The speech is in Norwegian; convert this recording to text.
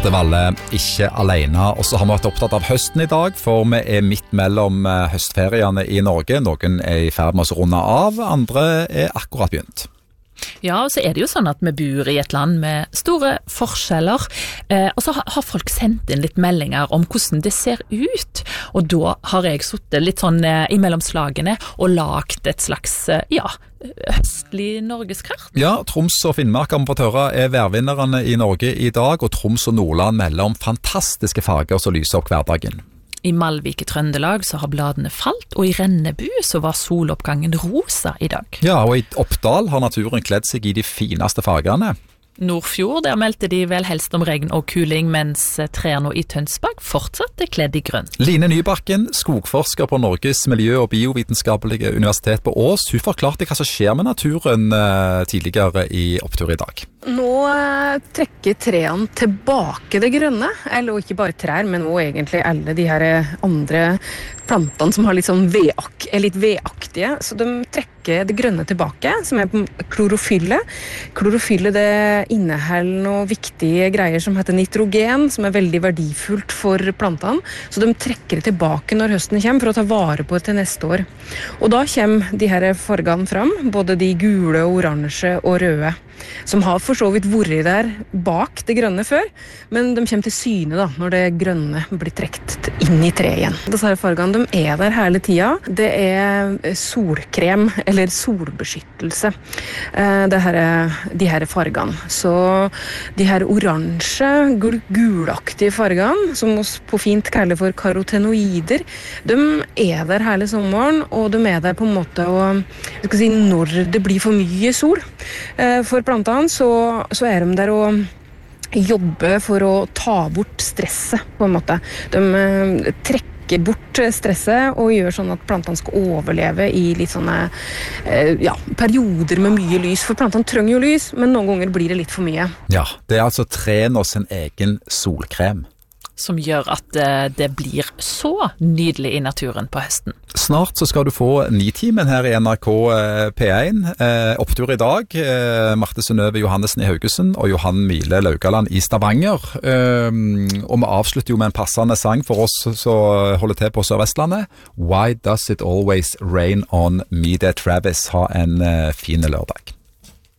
Marte Valle, ikke alene. Og så har vi vært opptatt av høsten I dag, for vi midt mellom høstferiene I Norge. Noen I ferd med å runde av, andre akkurat begynt. Ja, og så det jo sånn at vi bor I et land med store forskjeller, og så har folk sendt inn litt meldinger om hvordan det ser ut, og da har jeg suttet litt sånn imellom slagene og lagt et slags, høstlig norgeskart. Ja, Troms og Finnmark har vi fått høre værvinnerne I Norge I dag, og Troms og Nordland melder om fantastiske farger som lyser opp hverdagen. I Malvik I Trøndelag så har bladene falt, og I Rennebu så var soloppgangen rosa I dag. Ja, og I Oppdal har naturen kledd seg I de fineste fargene. Nordfjord, der meldte de vel helst om regn og kuling, mens trærne I Tønsberg fortsatt kledd I grønn. Line Nybakken, skogforsker på Norges miljø- og biovitenskapelige universitet på Ås, hun forklarte hva som skjer med naturen tidligere I opptur I dag. Nå trekker trærne tilbake det grønne, eller ikke bare trær, men også egentlig alle de her andre plantene som har litt sånn litt vedaktige, så de trekker det grønne tilbake, som klorofylle. Klorofylle det inneholder noen viktige greier som heter nitrogen, som veldig verdifullt for plantene, så de trekker det tilbake når høsten kommer for å ta vare på det til neste år. Og da kommer de her fargene fram, både de gule, oransje og røde, som har for så vidt vært der bak det grønne før, men de kommer til syne da, når det grønne blir trekt inn I treet igjen. Disse fargene, de der hele tida. Det solkrem, eller solbeskyttelse, de her fargene. Så de her oransje, gulaktige fargene, som vi på fint kaller for karotenoider, de der hele sommeren, og de der på en måte når det blir for mye sol. For plantene så de der å jobbe for å ta bort stresset, på en måte. De trekker bort stresset og gjør sånn at plantene skal overleve I litt sånne perioder med mye lys. For plantene trenger jo lys, men noen ganger blir det litt for mye. Ja, det altså trærne sin egen solkrem. Som gjør at det blir så nydelig I naturen på høsten. Snart så skal du få Nitimen her I NRK P1. Opptur I dag, Marte Synnøve Johannessen I Haugesund og Johan Mile Laugaland I Stavanger. Og vi avslutter jo med en passende sang for oss som holder til på Sør-Vestlandet. Why Does It Always Rain On Me? Det Travis. Ha en fin lørdag.